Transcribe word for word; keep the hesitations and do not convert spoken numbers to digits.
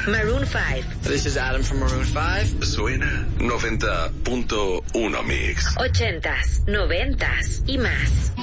Maroon five. This is Adam from Maroon five. Suena noventa punto uno Mix. Ochentas, noventas y más.